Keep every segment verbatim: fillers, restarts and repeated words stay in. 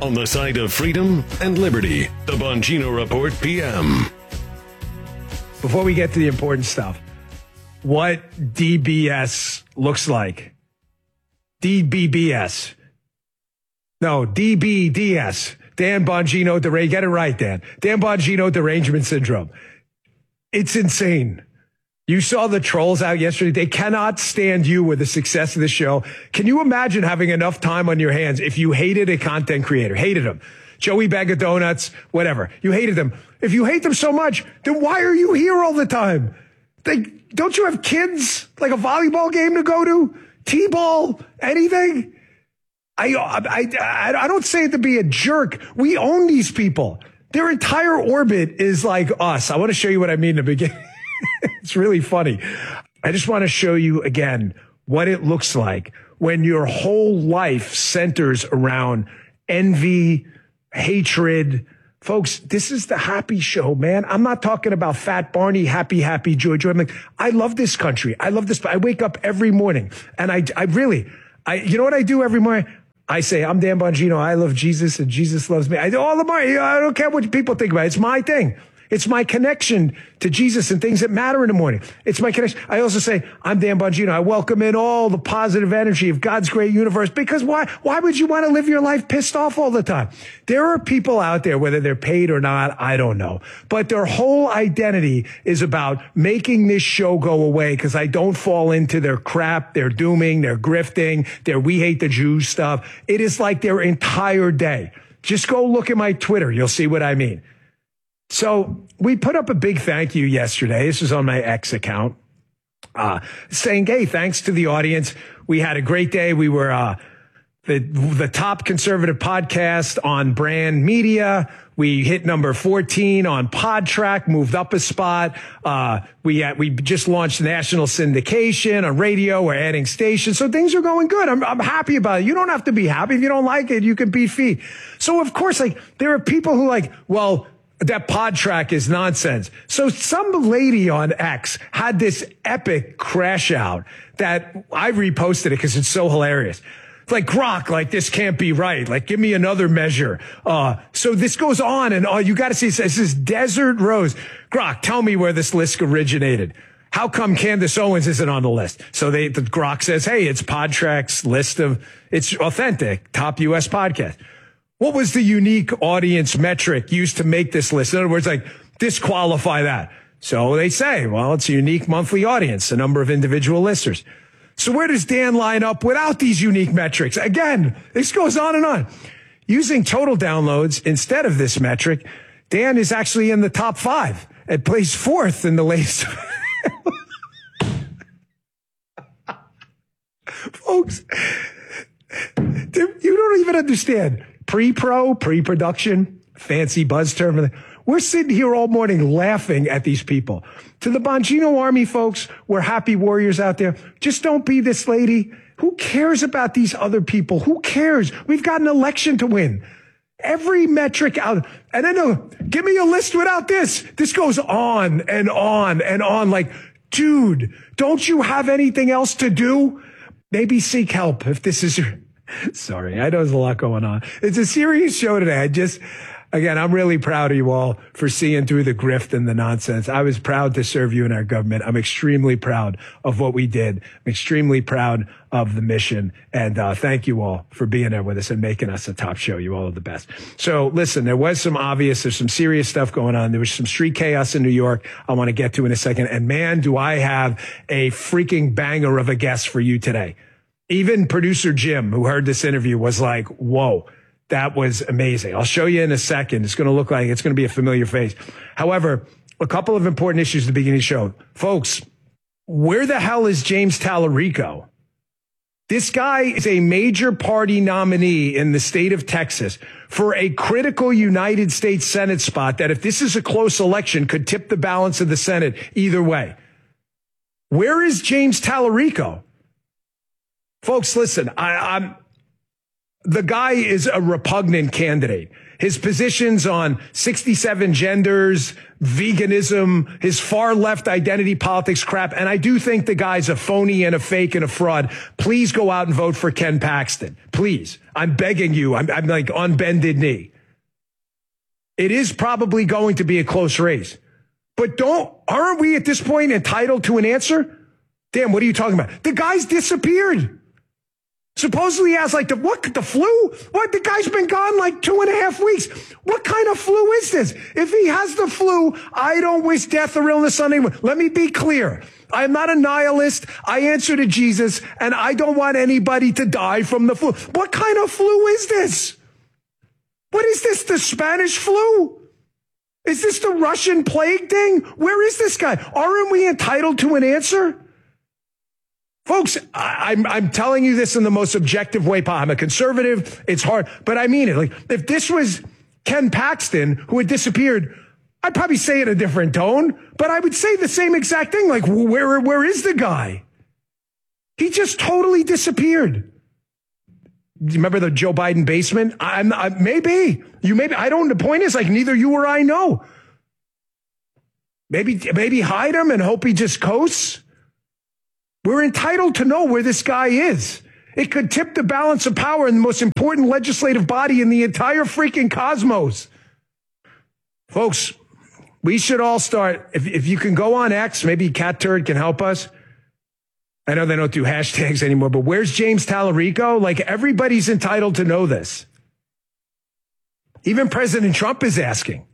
On the side of freedom and liberty, the Bongino Report P M. Before we get to the important stuff, what D B S looks like. D B B S. No, D B D S. Dan Bongino, Dere- get it right, Dan. Dan Bongino Derangement Syndrome. It's insane. You saw the trolls out yesterday. They cannot stand you with the success of the show. Can you imagine having enough time on your hands if you hated a content creator? Hated him. Joey Bag of Donuts, whatever. You hated them. If you hate them so much, then why are you here all the time? They, don't you have kids? Like a volleyball game to go to? T-ball? Anything? I, I, I, I don't say it to be a jerk. We own these people. Their entire orbit is like us. I want to show you what I mean in the beginning. It's really funny. I just want to show you again what it looks like when your whole life centers around envy, hatred. Folks, this is the happy show, man. I'm not talking about Fat Barney, happy, happy, joy, joy. I'm like, I love this country. I love this. I wake up every morning and I, I really, I, you know what I do every morning? I say, I'm Dan Bongino. I love Jesus and Jesus loves me. I do all the morning. I don't care what people think about it. It's my thing. It's my connection to Jesus and things that matter in the morning. It's my connection. I also say, I'm Dan Bongino. I welcome in all the positive energy of God's great universe. Because why, why would you want to live your life pissed off all the time? There are people out there, whether they're paid or not, I don't know. But their whole identity is about making this show go away because I don't fall into their crap, their dooming, their grifting, their we hate the Jews stuff. It is like their entire day. Just go look at my Twitter. You'll see what I mean. So we put up a big thank you yesterday. This was on my X account, uh, saying, hey, thanks to the audience. We had a great day. We were uh, the, the top conservative podcast on Brand Media. We hit number fourteen on PodTrack, moved up a spot. Uh, we had, we just launched national syndication on radio. We're adding stations. So things are going good. I'm, I'm happy about it. You don't have to be happy. If you don't like it, you can beat feet. So, of course, like there are people who like, well, that PodTrack is nonsense. So some lady on X had this epic crash out that I reposted it because it's so hilarious. It's like, Grok, like this can't be right. Like, give me another measure. Uh, so this goes on and oh, you got to see, this is Desert Rose. Grok, tell me where this list originated. How come Candace Owens isn't on the list? So they, the Grok says, hey, it's PodTrack's list of, it's authentic, top U S podcast. What was the unique audience metric used to make this list? In other words, like disqualify that. So they say, well, it's a unique monthly audience, the number of individual listeners. So where does Dan line up without these unique metrics? Again, this goes on and on. Using total downloads instead of this metric, Dan is actually in the top five and placed fourth in the latest. Folks, you don't even understand. Pre-pro, pre-production, fancy buzz term. We're sitting here all morning laughing at these people. To the Bongino Army folks, we're happy warriors out there. Just don't be this lady. Who cares about these other people? Who cares? We've got an election to win. Every metric out. And then, no, give me a list without this. This goes on and on and on. Like, dude, don't you have anything else to do? Maybe seek help if this is your... Sorry, I know there's a lot going on. It's a serious show today. I just, again, I'm really proud of you all for seeing through the grift and the nonsense. I was proud to serve you in our government. I'm extremely proud of what we did. I'm extremely proud of the mission. And uh, thank you all for being there with us and making us a top show. You all are the best. So listen, there was some obvious, there's some serious stuff going on. There was some street chaos in New York I want to get to in a second. And man, do I have a freaking banger of a guest for you today. Even producer Jim, who heard this interview, was like, whoa, that was amazing. I'll show you in a second. It's going to look like it's going to be a familiar face. However, a couple of important issues at the beginning of the show. Folks, where the hell is James Tallarico? This guy is a major party nominee in the state of Texas for a critical United States Senate spot that, if this is a close election, could tip the balance of the Senate either way. Where is James Tallarico? Folks, listen, I, I'm, the guy is a repugnant candidate. His positions on sixty-seven genders, veganism, his far left identity politics crap. And I do think the guy's a phony and a fake and a fraud. Please go out and vote for Ken Paxton. Please. I'm begging you. I'm, I'm like on bended knee. It is probably going to be a close race. But don't, aren't we at this point entitled to an answer? Damn, what are you talking about? The guy's disappeared. Supposedly he has like the, what, the flu? What? The guy's been gone like two and a half weeks. What kind of flu is this? If he has the flu, I don't wish death or illness on anyone. Let me be clear. I'm not a nihilist. I answer to Jesus, and I don't want anybody to die from the flu. What kind of flu is this? What is this, the Spanish flu? Is this the Russian plague thing? Where is this guy? Aren't we entitled to an answer? Folks, I, I'm, I'm telling you this in the most objective way possible. I'm a conservative. It's hard, but I mean it. Like, if this was Ken Paxton who had disappeared, I'd probably say it in a different tone, but I would say the same exact thing. Like, where, where is the guy? He just totally disappeared. Do you remember the Joe Biden basement? I'm, I, maybe you, maybe I don't. The point is, like, neither you or I know. Maybe, maybe hide him and hope he just coasts. We're entitled to know where this guy is. It could tip the balance of power in the most important legislative body in the entire freaking cosmos. Folks, we should all start, if, if you can go on X, maybe Cat Turd can help us. I know they don't do hashtags anymore, but where's James Tallarico? Like, everybody's entitled to know this. Even President Trump is asking.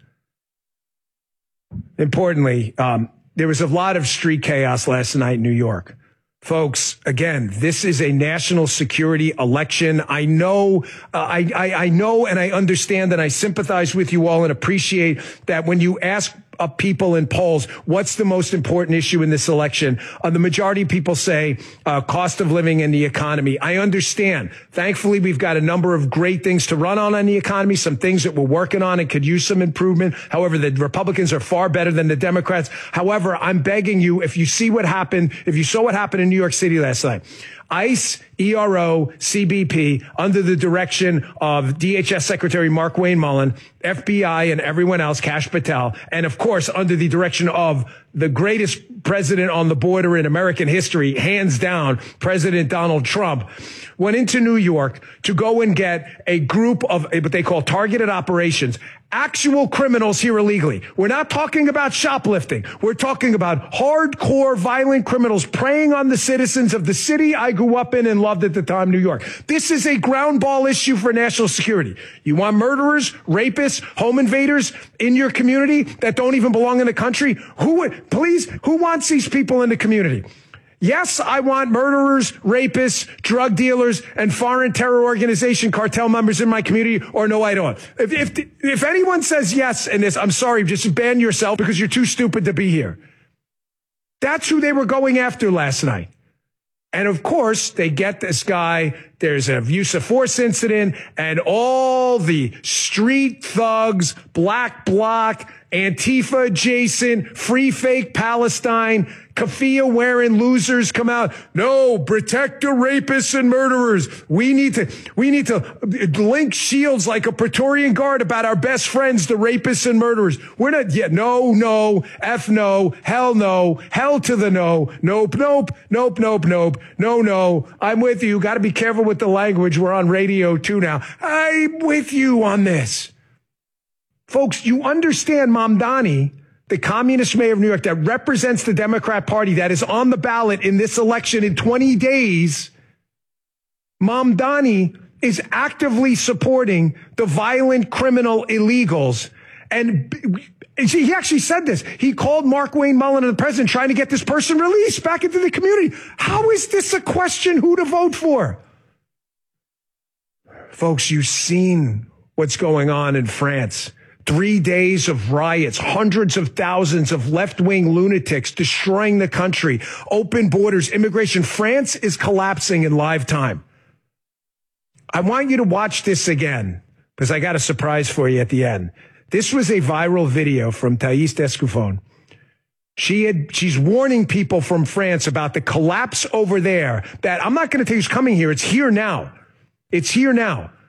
Importantly, um, there was a lot of street chaos last night in New York. Folks, again, this is a national security election. I know, uh, I, I, I know, and I understand, and I sympathize with you all and appreciate that when you ask up people in polls, what's the most important issue in this election? Uh, the majority of people say uh, cost of living and the economy. I understand. Thankfully, we've got a number of great things to run on on the economy, some things that we're working on and could use some improvement. However, the Republicans are far better than the Democrats. However, I'm begging you, if you see what happened, if you saw what happened in New York City last night, ICE, E R O, C B P, under the direction of D H S Secretary Markwayne Mullin, F B I and everyone else, Kash Patel, and of course, under the direction of the greatest president on the border in American history, hands down, President Donald Trump, went into New York to go and get a group of what they call targeted operations, actual criminals here illegally. We're not talking about shoplifting. We're talking about hardcore violent criminals preying on the citizens of the city I grew up in and loved at the time, New York. This is a ground ball issue for national security. You want murderers, rapists, home invaders in your community that don't even belong in the country? Who would, please, who wants these people in the community? Yes, I want murderers, rapists, drug dealers, and foreign terror organization cartel members in my community, or no, I don't. If, if, if anyone says yes in this, I'm sorry, just ban yourself because you're too stupid to be here. That's who they were going after last night. And of course, they get this guy. There's a use of force incident, and all the street thugs, black bloc, Antifa adjacent, free fake Palestine, keffiyeh wearing losers come out. No, protect the rapists and murderers. We need to, we need to link shields like a Praetorian Guard about our best friends, the rapists and murderers. We're not yet. No, no, F no, hell no, hell to the no, nope, nope, nope, nope, nope, no, no. I'm with you. Got to be careful with the language. We're on radio too now. I'm with you on this. Folks, you understand Mamdani, the communist mayor of New York that represents the Democrat Party that is on the ballot in this election in twenty days. Mamdani is actively supporting the violent criminal illegals. And he actually said this. He called Markwayne Mullin and the president trying to get this person released back into the community. How is this a question who to vote for? Folks, you've seen what's going on in France. Three days of riots, hundreds of thousands of left-wing lunatics destroying the country, open borders, immigration. France is collapsing in live time. I want you to watch this again because I got a surprise for you at the end. This was a viral video from Thais Descoufon. She had, she's warning people from France about the collapse over there that I'm not going to tell you who's coming here. It's here now. It's here now.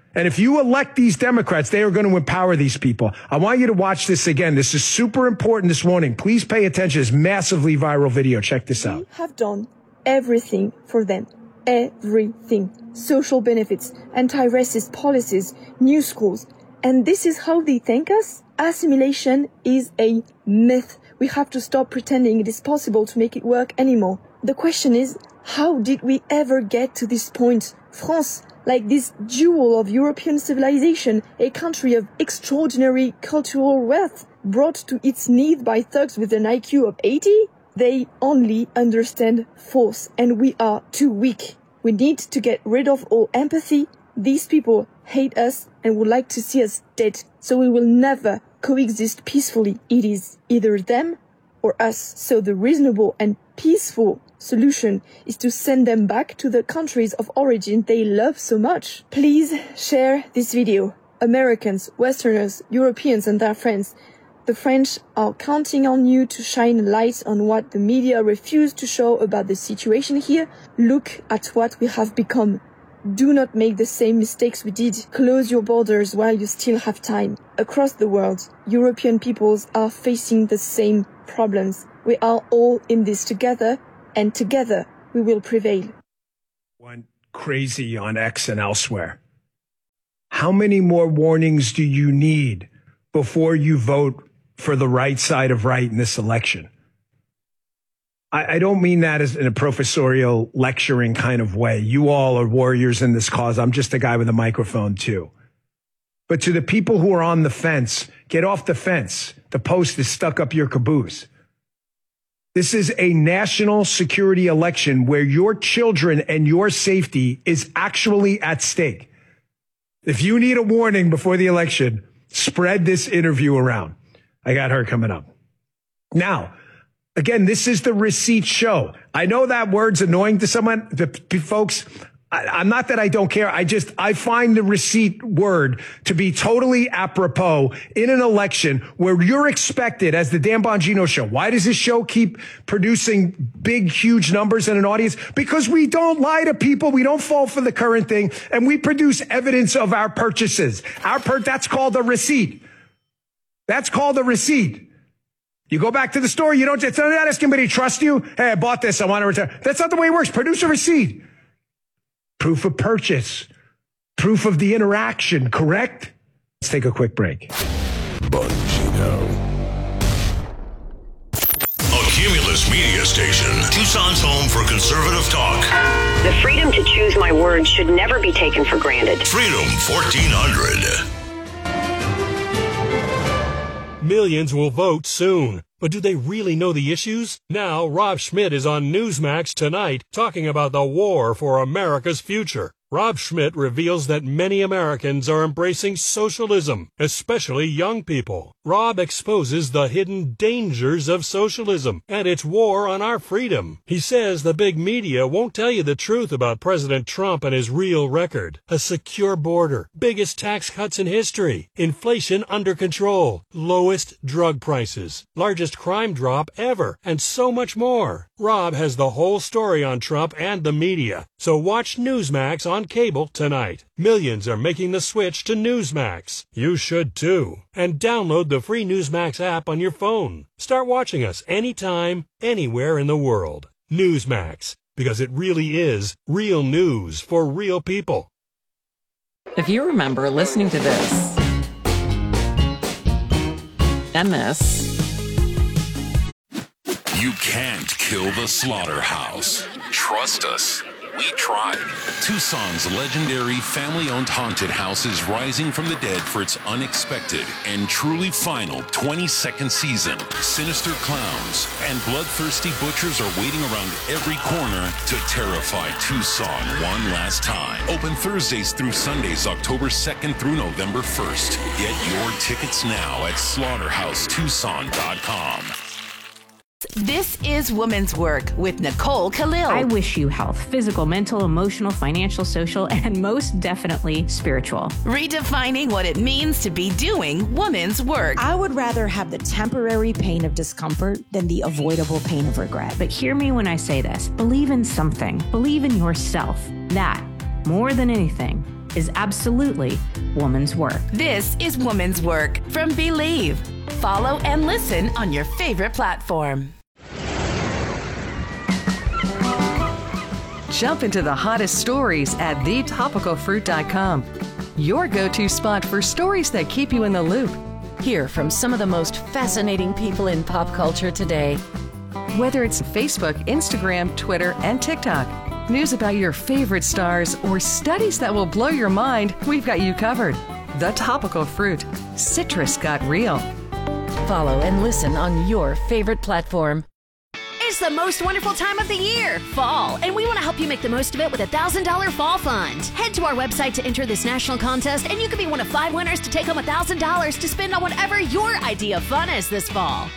And if you elect these Democrats, they are going to empower these people. I want you to watch this again. This is super important this morning. Please pay attention. It's massively viral video. Check this out. We have done everything for them. Everything. Social benefits, anti-racist policies, new schools. And this is how they thank us? Assimilation is a myth. We have to stop pretending it is possible to make it work anymore. The question is, how did we ever get to this point? France, like this jewel of European civilization, a country of extraordinary cultural wealth, brought to its knees by thugs with an I Q of eighty? They only understand force, and we are too weak. We need to get rid of all empathy. These people hate us and would like to see us dead, so we will never coexist peacefully. It is either them or us. So the reasonable and peaceful solution is to send them back to the countries of origin they love so much. Please share this video. Americans, Westerners, Europeans and their friends. The French are counting on you to shine a light on what the media refuse to show about the situation here. Look at what we have become. Do not make the same mistakes we did. Close your borders while you still have time. Across the world, European peoples are facing the same problems. We are all in this together, and together we will prevail. Went crazy on X and elsewhere. How many more warnings do you need before you vote for the right side of right in this election? I, I don't mean that as in a professorial lecturing kind of way. You all are warriors in this cause. I'm just a guy with a microphone too. But to the people who are on the fence, get off the fence. The post is stuck up your caboose. This is a national security election where your children and your safety is actually at stake. If you need a warning before the election, spread this interview around. I got her coming up. Now, again, this is the receipt show. I know that word's annoying to someone, to folks. I, I'm not that I don't care. I just, I find the receipt word to be totally apropos in an election where you're expected as the Dan Bongino show. Why does this show keep producing big, huge numbers in an audience? Because we don't lie to people. We don't fall for the current thing. And we produce evidence of our purchases. Our per- that's called a receipt. That's called a receipt. You go back to the store. You don't, it's not asking anybody to trust you. Hey, I bought this. I want to return. That's not the way it works. Produce a receipt. Proof of purchase. Proof of the interaction, correct? Let's take a quick break. Bongino. A Cumulus media station. Tucson's home for conservative talk. The freedom to choose my words should never be taken for granted. Freedom fourteen hundred. Millions will vote soon. But do they really know the issues? Now, Rob Schmitt is on Newsmax tonight talking about the war for America's future. Rob Schmitt reveals that many Americans are embracing socialism, especially young people. Rob exposes the hidden dangers of socialism and its war on our freedom. He says the big media won't tell you the truth about President Trump and his real record. A secure border, biggest tax cuts in history, inflation under control, lowest drug prices, largest crime drop ever, and so much more. Rob has the whole story on Trump and the media. So watch Newsmax on cable tonight. Millions are making the switch to Newsmax. You should too. And download the free Newsmax app on your phone. Start watching us anytime, anywhere in the world. Newsmax, because it really is real news for real people. If you remember listening to this and this, you can't kill the slaughterhouse. Trust us. We tried. Tucson's legendary family-owned haunted house is rising from the dead for its unexpected and truly final twenty-second season. Sinister clowns and bloodthirsty butchers are waiting around every corner to terrify Tucson one last time. Open Thursdays through Sundays, October second through November first. Get your tickets now at slaughterhouse tucson dot com. This is Women's Work with Nicole Khalil. I wish you health, physical, mental, emotional, financial, social, and most definitely spiritual. Redefining what it means to be doing women's work. I would rather have the temporary pain of discomfort than the avoidable pain of regret. But hear me when I say this. Believe in something. Believe in yourself. That, more than anything, is absolutely woman's work. This is Woman's Work from Believe. Follow and listen on your favorite platform. Jump into the hottest stories at the topical fruit dot com. Your go-to spot for stories that keep you in the loop. Hear from some of the most fascinating people in pop culture today. Whether it's Facebook, Instagram, Twitter, and TikTok, news about your favorite stars, or studies that will blow your mind, we've got you covered. The Topical Fruit. Citrus got real. Follow and listen on your favorite platform. It's the most wonderful time of the year, fall, and we want to help you make the most of it with a one thousand dollars Fall Fund. Head to our website to enter this national contest, and you could be one of five winners to take home one thousand dollars to spend on whatever your idea of fun is this fall.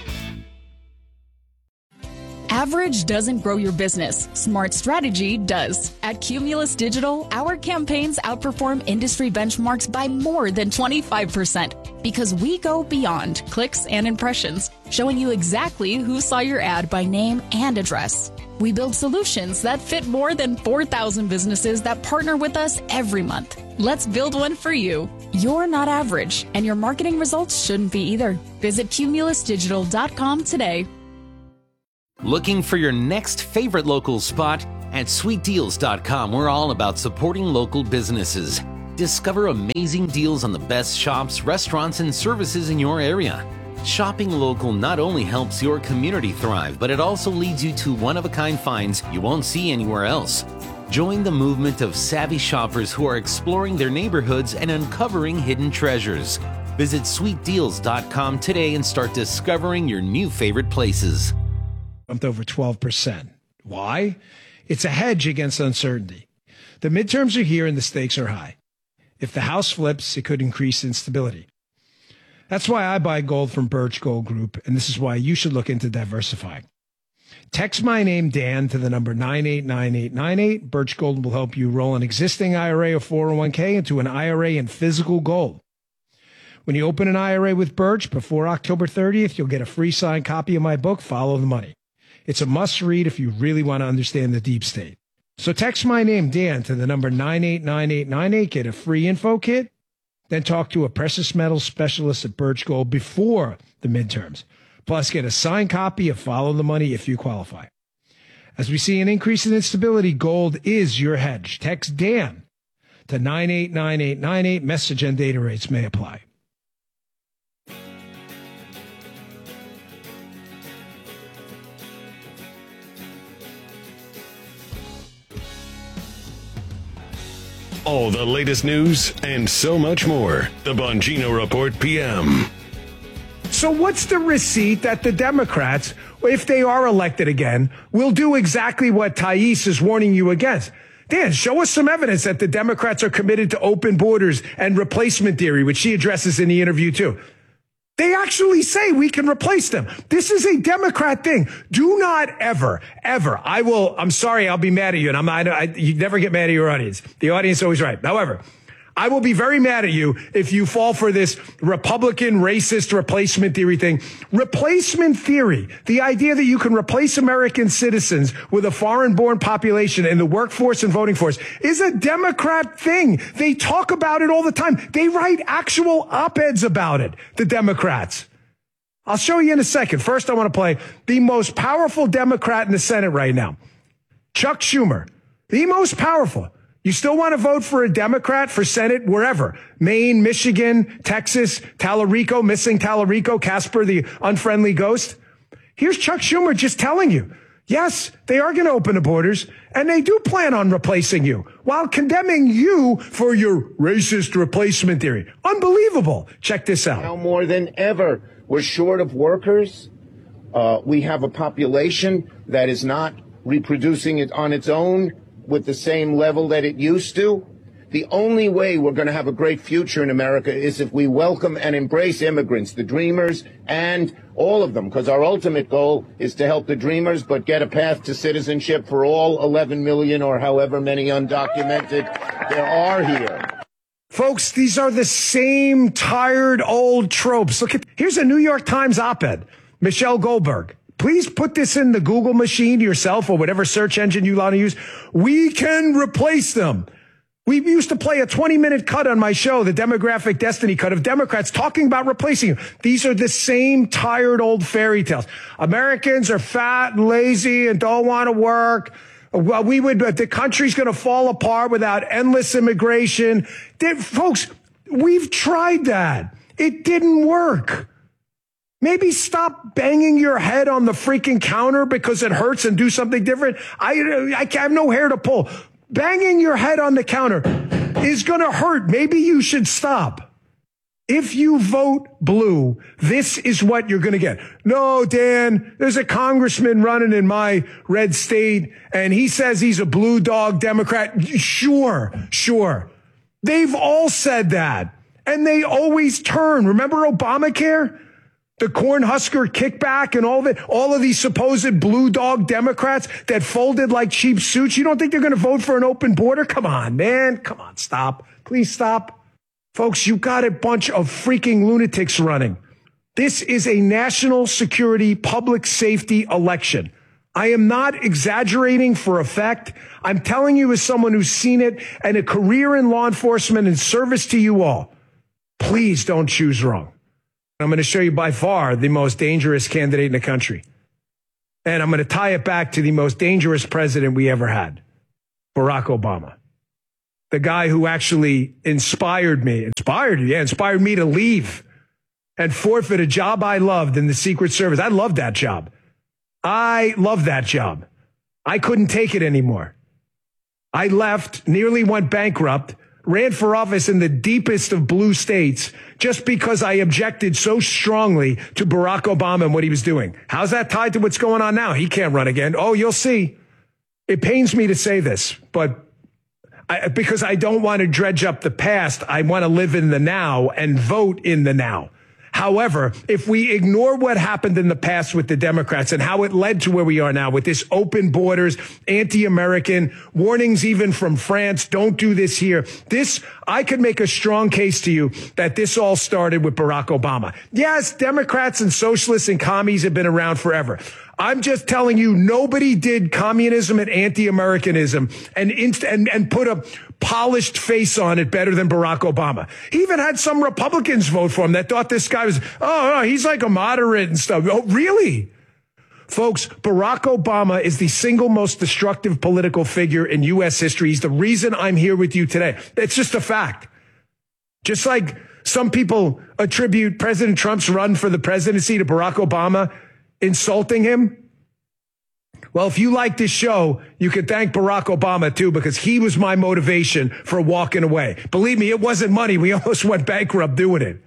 Average doesn't grow your business. Smart strategy does. At Cumulus Digital, our campaigns outperform industry benchmarks by more than twenty-five percent because we go beyond clicks and impressions, showing you exactly who saw your ad by name and address. We build solutions that fit more than four thousand businesses that partner with us every month. Let's build one for you. You're not average, and your marketing results shouldn't be either. Visit cumulus digital dot com today. Looking for your next favorite local spot? At sweet deals dot com, we're all about supporting local businesses. Discover amazing deals on the best shops, restaurants, and services in your area. Shopping local not only helps your community thrive, but it also leads you to one-of-a-kind finds you won't see anywhere else. Join the movement of savvy shoppers who are exploring their neighborhoods and uncovering hidden treasures. Visit sweet deals dot com today and start discovering your new favorite places. Jumped over twelve percent. Why? It's a hedge against uncertainty. The midterms are here and the stakes are high. If the House flips, it could increase instability. That's why I buy gold from Birch Gold Group, and this is why you should look into diversifying. Text my name, Dan, to the number nine eight nine eight nine eight. Birch Gold will help you roll an existing I R A or four oh one k into an I R A in physical gold. When you open an I R A with Birch before October thirtieth, you'll get a free signed copy of my book, Follow the Money. It's a must-read if you really want to understand the deep state. So text my name, Dan, to the number nine eight nine eight nine eight, get a free info kit, then talk to a precious metals specialist at Birch Gold before the midterms. Plus, get a signed copy of Follow the Money if you qualify. As we see an increase in instability, gold is your hedge. Text Dan to nine eight nine eight nine eight. Message and data rates may apply. All the latest news and so much more. The Bongino Report P M. So what's the receipt that the Democrats, if they are elected again, will do exactly what Thais is warning you against? Dan, show us some evidence that the Democrats are committed to open borders and replacement theory, which she addresses in the interview too. They actually say we can replace them. This is a Democrat thing. Do not ever, ever. I will, I'm sorry, I'll be mad at you. And I'm not, I, you never get mad at your audience. The audience is always right. However, I will be very mad at you if you fall for this Republican racist replacement theory thing. Replacement theory, the idea that you can replace American citizens with a foreign-born population in the workforce and voting force, is a Democrat thing. They talk about it all the time. They write actual op-eds about it, the Democrats. I'll show you in a second. First, I want to play the most powerful Democrat in the Senate right now, Chuck Schumer, the most powerful. You still want to vote for a Democrat for Senate wherever? Maine, Michigan, Texas, Tallarico, missing Tallarico, Casper, the unfriendly ghost. Here's Chuck Schumer just telling you, yes, they are going to open the borders, and they do plan on replacing you while condemning you for your racist replacement theory. Unbelievable. Check this out. Now more than ever, we're short of workers. Uh, we have a population that is not reproducing it on its own with the same level that it used to. The only way we're going to have a great future in America is if we welcome and embrace immigrants, the dreamers, and all of them, because our ultimate goal is to help the dreamers, but get a path to citizenship for all eleven million or however many undocumented there are here. Folks, these are the same tired old tropes. Look at, here's a New York Times op-ed, Michelle Goldberg. Please put this in the Google machine yourself or whatever search engine you want to use. We can replace them. We used to play a twenty-minute cut on my show, the Demographic Destiny cut of Democrats talking about replacing you. These are the same tired old fairy tales. Americans are fat and lazy and don't want to work. Well, we would, the country's going to fall apart without endless immigration. They, folks, we've tried that. It didn't work. Maybe stop banging your head on the freaking counter because it hurts and do something different. I, I have no hair to pull. Banging your head on the counter is going to hurt. Maybe you should stop. If you vote blue, this is what you're going to get. No, Dan, there's a congressman running in my red state, and he says he's a blue dog Democrat. Sure, sure. They've all said that, and they always turn. Remember Obamacare? The Cornhusker kickback and all of it, all of these supposed blue dog Democrats that folded like cheap suits. You don't think they're going to vote for an open border? Come on, man. Come on, stop. Please stop. Folks, you got a bunch of freaking lunatics running. This is a national security, public safety election. I am not exaggerating for effect. I'm telling you as someone who's seen it and a career in law enforcement and service to you all. Please don't choose wrong. I'm going to show you by far the most dangerous candidate in the country. And I'm going to tie it back to the most dangerous president we ever had, Barack Obama. The guy who actually inspired me, inspired, yeah, inspired me to leave and forfeit a job I loved in the Secret Service. I loved that job. I loved that job. I couldn't take it anymore. I left, nearly went bankrupt, ran for office in the deepest of blue states just because I objected so strongly to Barack Obama and what he was doing. How's that tied to what's going on now? He can't run again. Oh, you'll see. It pains me to say this, but I, because I don't want to dredge up the past, I want to live in the now and vote in the now. However, if we ignore what happened in the past with the Democrats and how it led to where we are now with this open borders, anti-American, warnings even from France, don't do this here. This, I could make a strong case to you that this all started with Barack Obama. Yes, Democrats and socialists and commies have been around forever. I'm just telling you, nobody did communism and anti-Americanism and, inst- and, and put a polished face on it better than Barack Obama. He even had some Republicans vote for him that thought this guy was, oh, oh he's like a moderate and stuff. Oh, really? Folks, Barack Obama is the single most destructive political figure in U S history. He's the reason I'm here with you today. It's just a fact. Just like some people attribute President Trump's run for the presidency to Barack Obama insulting him. Well, if you like this show, you can thank Barack Obama, too, because he was my motivation for walking away. Believe me, it wasn't money. We almost went bankrupt doing it.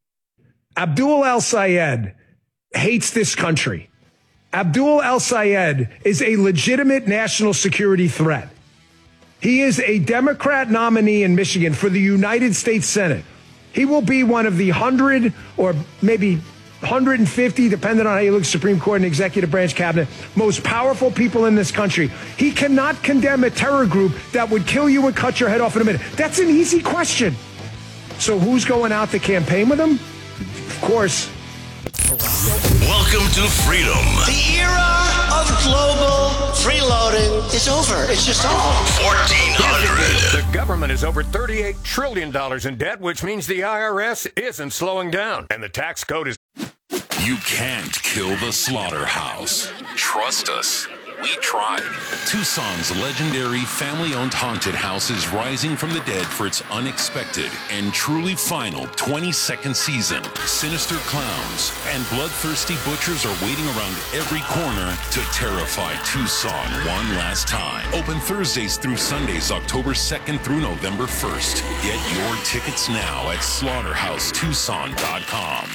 Abdul El-Sayed hates this country. Abdul El-Sayed is a legitimate national security threat. He is a Democrat nominee in Michigan for the United States Senate. He will be one of the hundred or maybe one hundred fifty, depending on how you look, Supreme Court and executive branch cabinet, most powerful people in this country. He cannot condemn a terror group that would kill you and cut your head off in a minute. That's an easy question. So who's going out to campaign with him? Of course. Welcome to freedom. The era of global freeloading is over. It's just over. fourteen hundred. The government is over thirty-eight trillion dollars in debt, which means the I R S isn't slowing down. And the tax code is... You can't kill the slaughterhouse. Trust us. We tried. Tucson's legendary family-owned haunted house is rising from the dead for its unexpected and truly final twenty-second season. Sinister clowns and bloodthirsty butchers are waiting around every corner to terrify Tucson one last time. Open Thursdays through Sundays, October second through November first. Get your tickets now at slaughterhouse tucson dot com.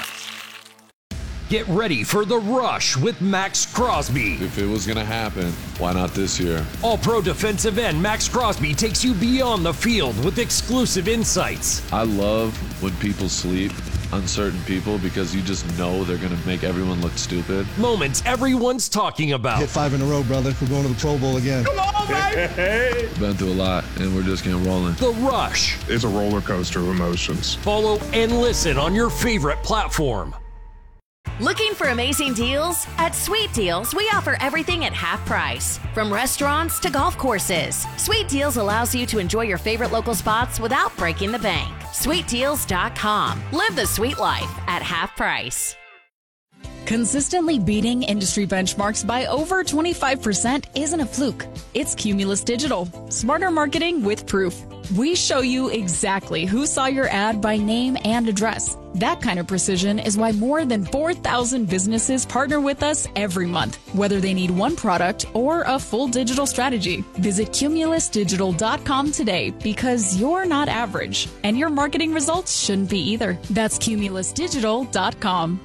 Get ready for The Rush with Max Crosby. If it was going to happen, why not this year? All-pro defensive end Max Crosby takes you beyond the field with exclusive insights. I love when people sleep on certain people because you just know they're going to make everyone look stupid. Moments everyone's talking about. Hit five in a row, brother. We're going to the Pro Bowl again. Come on, baby! Been through a lot, and we're just getting rolling. The Rush. It's a roller coaster of emotions. Follow and listen on your favorite platform. Looking for amazing deals? At Sweet Deals, we offer everything at half price. From restaurants to golf courses, Sweet Deals allows you to enjoy your favorite local spots without breaking the bank. sweet deals dot com. Live the sweet life at half price. Consistently beating industry benchmarks by over twenty-five percent isn't a fluke. It's Cumulus Digital. Smarter marketing with proof. We show you exactly who saw your ad by name and address. That kind of precision is why more than four thousand businesses partner with us every month, whether they need one product or a full digital strategy. Visit cumulus digital dot com today because you're not average, and your marketing results shouldn't be either. That's cumulus digital dot com.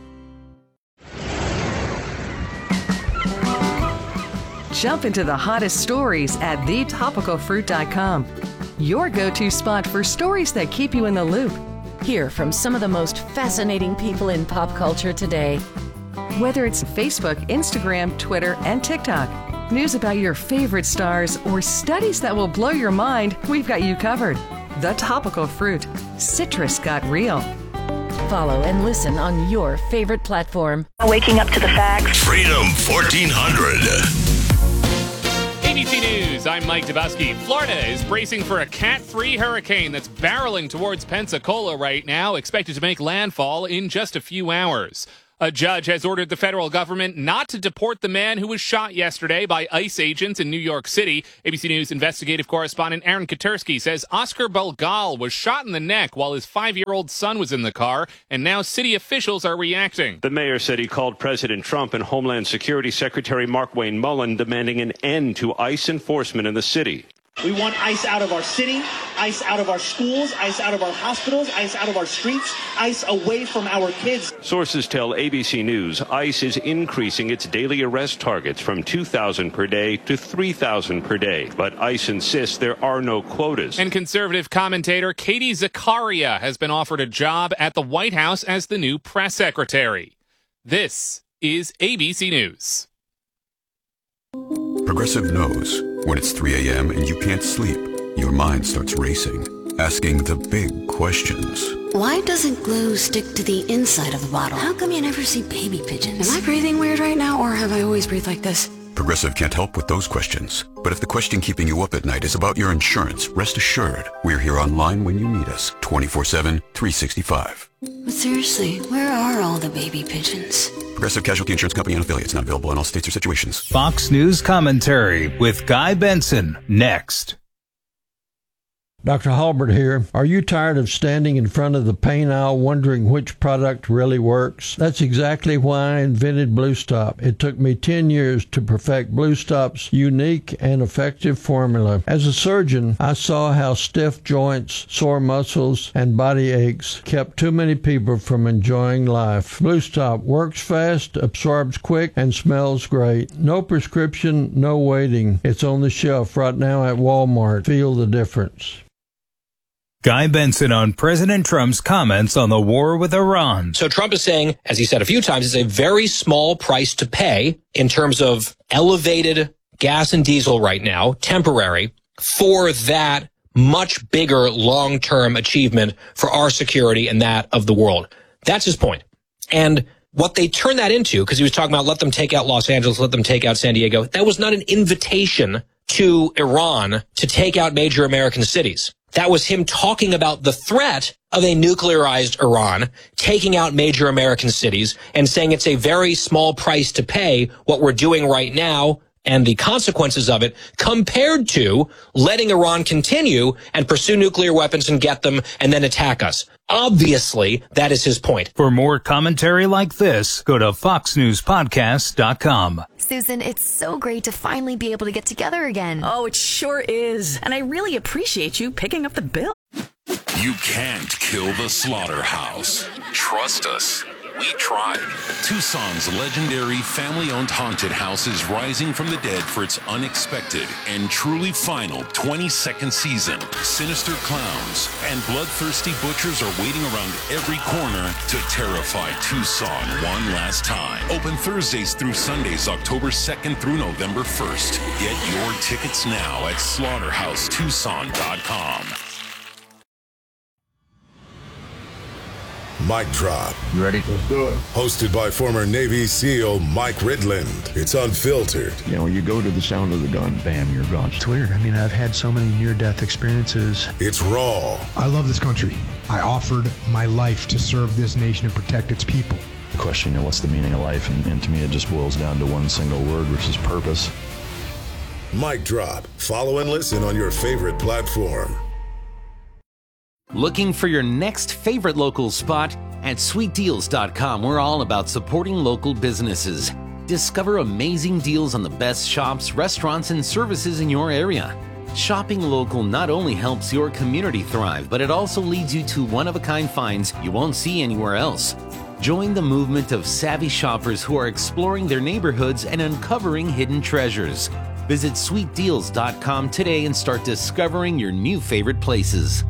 Jump into the hottest stories at the topical fruit dot com. Your go-to spot for stories that keep you in the loop. Hear from some of the most fascinating people in pop culture today. Whether it's Facebook, Instagram, Twitter, and TikTok, news about your favorite stars, or studies that will blow your mind, we've got you covered. The Topical Fruit. Citrus got real. Follow and listen on your favorite platform. Waking up to the facts. Freedom fourteen hundred. A B C News, I'm Mike Dubowski. Florida is bracing for a Cat three hurricane that's barreling towards Pensacola right now, expected to make landfall in just a few hours. A judge has ordered the federal government not to deport the man who was shot yesterday by ICE agents in New York City. A B C News investigative correspondent Aaron Katersky says Oscar Belgal was shot in the neck while his five-year-old son was in the car, and now city officials are reacting. The mayor said he called President Trump and Homeland Security Secretary Markwayne Mullin demanding an end to ICE enforcement in the city. We want ICE out of our city, ICE out of our schools, ICE out of our hospitals, ICE out of our streets, ICE away from our kids. Sources tell A B C News ICE is increasing its daily arrest targets from two thousand per day to three thousand per day. But ICE insists there are no quotas. And conservative commentator Katie Zakaria has been offered a job at the White House as the new press secretary. This is A B C News. Progressive knows when it's three a.m. and you can't sleep, your mind starts racing, asking the big questions. Why doesn't glue stick to the inside of the bottle? How come you never see baby pigeons? Am I breathing weird right now, or have I always breathed like this? Progressive can't help with those questions. But if the question keeping you up at night is about your insurance, rest assured, we're here online when you need us, twenty-four seven, three sixty-five. But seriously, where are all the baby pigeons? Progressive Casualty Insurance Company and affiliates, not available in all states or situations. Fox News Commentary with Guy Benson, next. Doctor Halbert here. Are you tired of standing in front of the pain aisle wondering which product really works? That's exactly why I invented Blue Stop. It took me ten years to perfect Blue Stop's unique and effective formula. As a surgeon, I saw how stiff joints, sore muscles, and body aches kept too many people from enjoying life. Blue Stop works fast, absorbs quick, and smells great. No prescription, no waiting. It's on the shelf right now at Walmart. Feel the difference. Guy Benson on President Trump's comments on the war with Iran. So Trump is saying, as he said a few times, it's a very small price to pay in terms of elevated gas and diesel right now, temporary, for that much bigger long-term achievement for our security and that of the world. That's his point. And what they turned that into, because he was talking about let them take out Los Angeles, let them take out San Diego, that was not an invitation to Iran to take out major American cities. That was him talking about the threat of a nuclearized Iran taking out major American cities and saying it's a very small price to pay what we're doing right now and the consequences of it compared to letting Iran continue and pursue nuclear weapons and get them and then attack us. Obviously, that is his point. For more commentary like this, go to fox news podcast dot com. Susan, it's so great to finally be able to get together again. Oh, it sure is. And I really appreciate you picking up the bill. You can't kill the slaughterhouse. Trust us. We tried. Tucson's legendary family-owned haunted house is rising from the dead for its unexpected and truly final twenty-second season. Sinister clowns and bloodthirsty butchers are waiting around every corner to terrify Tucson one last time. Open Thursdays through Sundays, October second through November first. Get your tickets now at slaughterhouse tucson dot com. Mic Drop. You ready? Let's do it. Hosted by former Navy SEAL Mike Ridland. It's unfiltered. You know, you go to the sound of the gun, bam, you're gone. It's weird. I mean, I've had so many near-death experiences. It's raw. I love this country. I offered my life to serve this nation and protect its people. The question, you know, what's the meaning of life? And, and to me, it just boils down to one single word, which is purpose. Mic Drop. Follow and listen on your favorite platform. Looking for your next favorite local spot? At sweet deals dot com, we're all about supporting local businesses. Discover amazing deals on the best shops, restaurants, and services in your area. Shopping local not only helps your community thrive, but it also leads you to one-of-a-kind finds you won't see anywhere else. Join the movement of savvy shoppers who are exploring their neighborhoods and uncovering hidden treasures. Visit sweet deals dot com today and start discovering your new favorite places.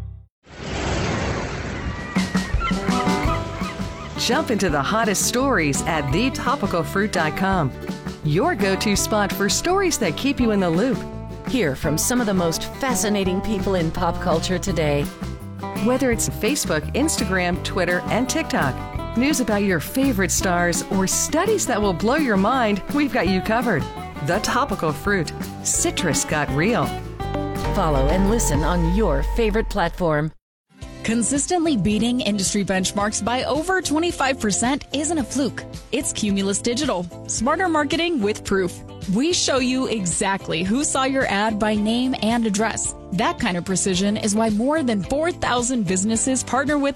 Jump into the hottest stories at the topical fruit dot com. Your go-to spot for stories that keep you in the loop. Hear from some of the most fascinating people in pop culture today. Whether it's Facebook, Instagram, Twitter, and TikTok, news about your favorite stars, or studies that will blow your mind, we've got you covered. The Topical Fruit. Citrus got real. Follow and listen on your favorite platform. Consistently beating industry benchmarks by over twenty-five percent isn't a fluke. It's Cumulus Digital. Smarter marketing with proof. We show you exactly who saw your ad by name and address. That kind of precision is why more than four thousand businesses partner with